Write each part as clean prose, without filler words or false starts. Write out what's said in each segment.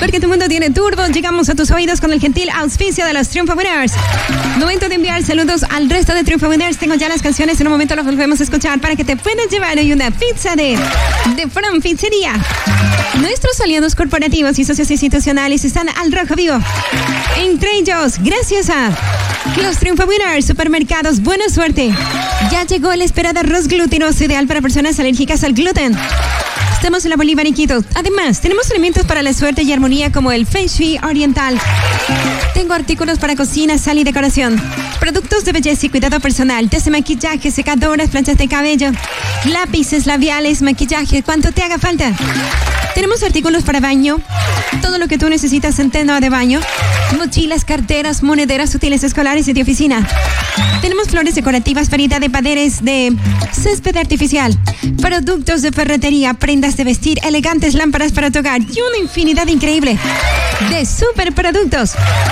Porque tu mundo tiene turbo. Llegamos a tus oídos con el gentil auspicio de los Triunfo Winners. Momento de enviar saludos al resto de Triunfo Winners. Tengo ya las canciones, en un momento las volvemos a escuchar para que te puedas llevar hoy una pizza de Fran Pizzería. Nuestros aliados corporativos y socios institucionales están al rojo vivo. Entre ellos, gracias a los Triunfo Winners, supermercados, buena suerte. Ya llegó el esperado arroz glutinoso ideal para personas alérgicas al gluten. Estamos en la Bolívar y Quito. Además, tenemos elementos para la suerte y armonía como el Feng Shui oriental. Tengo artículos para cocina, sal y decoración. Productos de belleza y cuidado personal. Desde maquillaje, secadoras, planchas de cabello, lápices, labiales, maquillaje, cuanto te haga falta. Tenemos artículos para baño. Todo lo que tú necesitas en tema de baño. Mochilas, carteras, monederas, útiles escolares y de oficina. Tenemos flores decorativas, variedad de paderes de césped artificial, productos de ferretería, prendas de vestir, elegantes lámparas para tu hogar y una infinidad increíble de superproductos.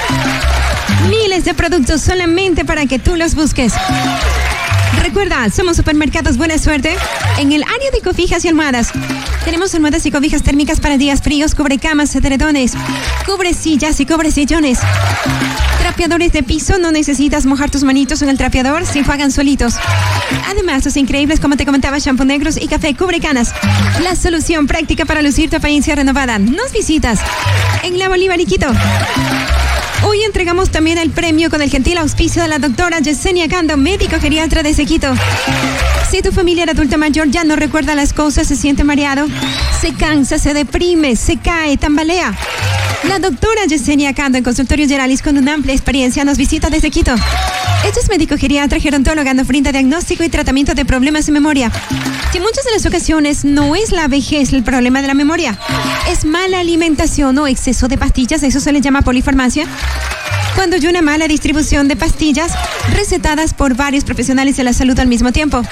Miles de productos solamente para que tú los busques. Recuerda, somos Supermercados Buena Suerte en el área de cobijas y almohadas. Tenemos almohadas y cobijas térmicas para días fríos, cubrecamas, edredones, cubre sillas y cubre sillones. Trapeadores de piso, no necesitas mojar tus manitos en el trapeador, se enjuagan solitos. Además, los increíbles, como te comentaba, shampoo negros y café cubre canas. La solución práctica para lucir tu apariencia renovada. Nos visitas en la Bolívar y Quito. Hoy entregamos también el premio con el gentil auspicio de la doctora Yesenia Cando, médico geriatra de Quito. Si tu familiar adulta mayor ya no recuerda las cosas, se siente mareado, se cansa, se deprime, se cae, tambalea, la doctora Yesenia Cando, en Consultorio Generalis con una amplia experiencia, nos visita desde Quito. Ella es médico geriatra, gerontóloga, nos brinda diagnóstico y tratamiento de problemas de memoria. Que en muchas de las ocasiones no es la vejez el problema de la memoria, es mala alimentación o exceso de pastillas, eso se le llama polifarmacia. Cuando hay una mala distribución de pastillas recetadas por varios profesionales de la salud al mismo tiempo.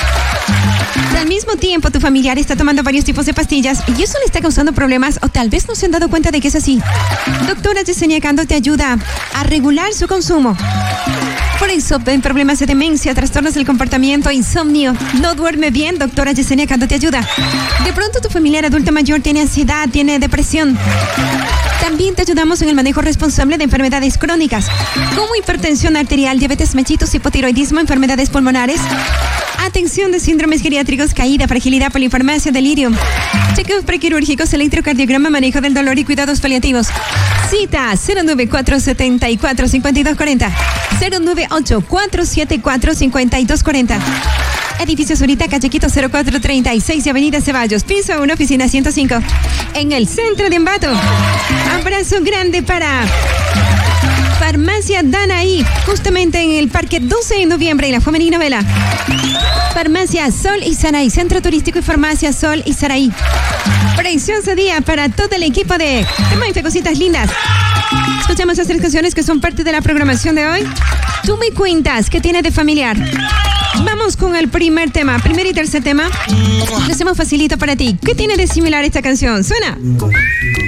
Al mismo tiempo, tu familiar está tomando varios tipos de pastillas y eso le está causando problemas o tal vez no se han dado cuenta de que es así. Doctora Yesenia Cando te ayuda a regular su consumo. Por eso, en problemas de demencia, trastornos del comportamiento, insomnio, no duerme bien, doctora Yesenia Cando te ayuda. De pronto tu familiar adulto mayor tiene ansiedad, tiene depresión. También te ayudamos en el manejo responsable de enfermedades crónicas, como hipertensión arterial, diabetes mellitus, hipotiroidismo, enfermedades pulmonares. Atención de síndromes geriátricos, caída, fragilidad, polifarmacia, delirio. Chequeos prequirúrgicos, electrocardiograma, manejo del dolor y cuidados paliativos. Cita 09474-5240. 098-474-5240. Edificio Zurita, calle Quito 0436 y Avenida Ceballos, piso 1, oficina 105. En el centro de Ambato. Abrazo grande para Farmacia Danaí, justamente en el Parque 12 de Noviembre y la Femenina Vela. Farmacia Sol y Saraí, Centro Turístico y Farmacia Sol y Saraí. Precioso día para todo el equipo de Manfe Cositas Lindas. Escuchamos las 3 canciones que son parte de la programación de hoy. Tú me cuentas qué tiene de familiar. Vamos con el primer y tercer tema. Lo hacemos facilito para ti. ¿Qué tiene de similar esta canción? Suena.